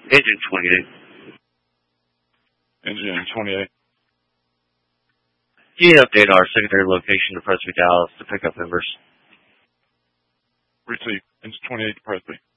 Engine 28. Engine 28. Can you update our secondary location to Presby, Dallas to pick up members? Receive. Engine 28 to Presby.